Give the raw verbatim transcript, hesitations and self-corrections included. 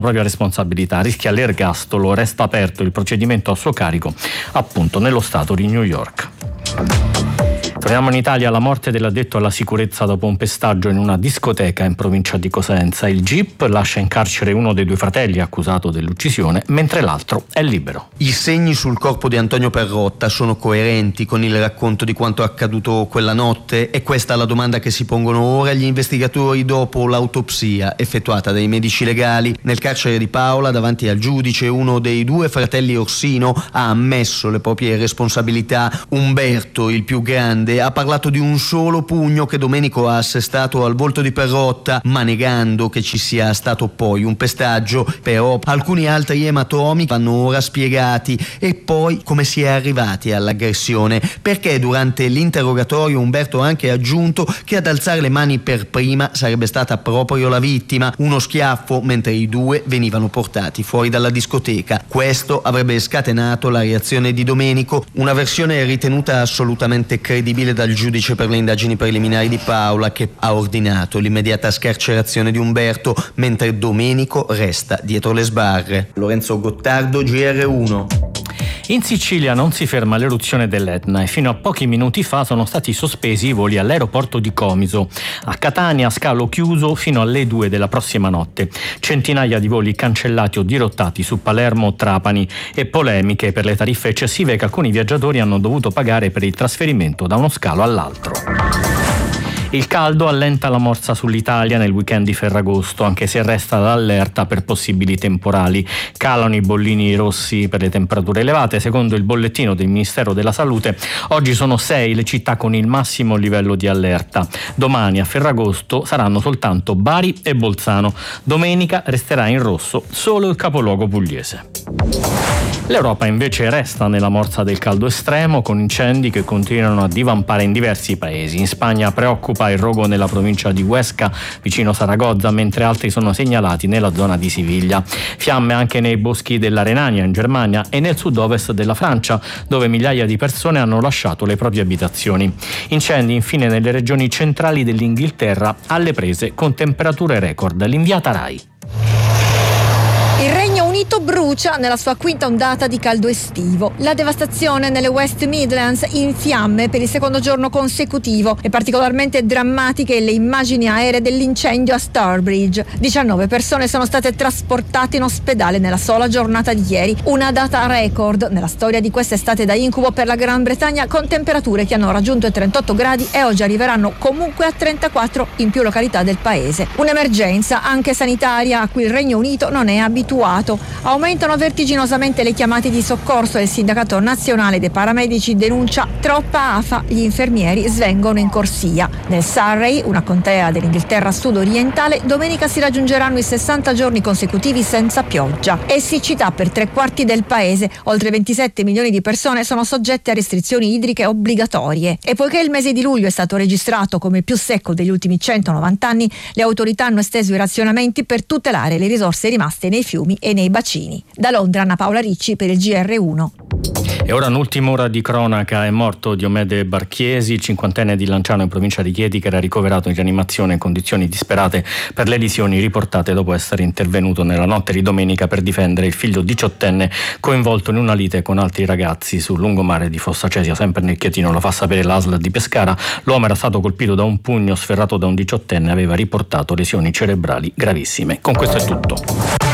propria responsabilità, rischia l'ergastolo, resta aperto il procedimento a suo carico appunto nello stato di New York. Torniamo in Italia. La morte dell'addetto alla sicurezza dopo un pestaggio in una discoteca in provincia di Cosenza. Il G I P lascia in carcere uno dei due fratelli accusato dell'uccisione, mentre l'altro è libero. I segni sul corpo di Antonio Perrotta sono coerenti con il racconto di quanto accaduto quella notte? E questa è la domanda che si pongono ora gli investigatori dopo l'autopsia effettuata dai medici legali. Nel carcere di Paola, davanti al giudice, uno dei due fratelli Orsino ha ammesso le proprie responsabilità. Umberto, il più grande, ha parlato di un solo pugno che Domenico ha assestato al volto di Perrotta, ma negando che ci sia stato poi un pestaggio. Però alcuni altri ematomi vanno ora spiegati. E poi come si è arrivati all'aggressione? Perché durante l'interrogatorio Umberto ha anche aggiunto che ad alzare le mani per prima sarebbe stata proprio la vittima. Uno schiaffo mentre i due venivano portati fuori dalla discoteca. Questo avrebbe scatenato la reazione di Domenico, una versione ritenuta assolutamente credibile dal giudice per le indagini preliminari di Paola, che ha ordinato l'immediata scarcerazione di Umberto, mentre Domenico resta dietro le sbarre. Lorenzo Gottardo, G R uno. In Sicilia non si ferma l'eruzione dell'Etna e fino a pochi minuti fa sono stati sospesi i voli all'aeroporto di Comiso. A Catania scalo chiuso fino alle due della prossima notte. Centinaia di voli cancellati o dirottati su Palermo, Trapani e polemiche per le tariffe eccessive che alcuni viaggiatori hanno dovuto pagare per il trasferimento da uno scalo all'altro. Il caldo allenta la morsa sull'Italia nel weekend di Ferragosto, anche se resta l'allerta per possibili temporali. Calano i bollini rossi per le temperature elevate. Secondo il bollettino del Ministero della Salute, oggi sono sei le città con il massimo livello di allerta. Domani a Ferragosto saranno soltanto Bari e Bolzano. Domenica resterà in rosso solo il capoluogo pugliese. L'Europa invece resta nella morsa del caldo estremo, con incendi che continuano a divampare in diversi paesi. In Spagna preoccupa il rogo nella provincia di Huesca, vicino Saragozza, mentre altri sono segnalati nella zona di Siviglia. Fiamme anche nei boschi della Renania, in Germania, e nel sud-ovest della Francia, dove migliaia di persone hanno lasciato le proprie abitazioni. Incendi infine nelle regioni centrali dell'Inghilterra, alle prese con temperature record. L'inviata Rai. Il Regno Unito brucia nella sua quinta ondata di caldo estivo. La devastazione nelle West Midlands in fiamme per il secondo giorno consecutivo. E particolarmente drammatiche le immagini aeree dell'incendio a Stourbridge. diciannove persone sono state trasportate in ospedale nella sola giornata di ieri. Una data record nella storia di quest'estate da incubo per la Gran Bretagna, con temperature che hanno raggiunto i trentotto gradi e oggi arriveranno comunque a trentaquattro in più località del paese. Un'emergenza anche sanitaria a cui il Regno Unito non è abituato. Aumentano vertiginosamente le chiamate di soccorso e il Sindacato Nazionale dei Paramedici denuncia troppa afa, gli infermieri svengono in corsia. Nel Surrey, una contea dell'Inghilterra sud-orientale, domenica si raggiungeranno i sessanta giorni consecutivi senza pioggia e siccità per tre quarti del paese. Oltre ventisette milioni di persone sono soggette a restrizioni idriche obbligatorie. E poiché il mese di luglio è stato registrato come il più secco degli ultimi centonovanta anni, le autorità hanno esteso i razionamenti per tutelare le risorse rimaste nei fiumi e nei bacini. Da Londra, Anna Paola Ricci per il G R uno. E ora un'ultima ora di cronaca. È morto Diomede Barchiesi, cinquantenne di Lanciano in provincia di Chieti, che era ricoverato in rianimazione in condizioni disperate per le lesioni riportate dopo essere intervenuto nella notte di domenica per difendere il figlio diciottenne coinvolto in una lite con altri ragazzi sul lungomare di Fossa Cesia, sempre nel Chietino. Lo fa sapere l'A S L di Pescara. L'uomo era stato colpito da un pugno sferrato da un diciottenne e aveva riportato lesioni cerebrali gravissime. Con questo è tutto.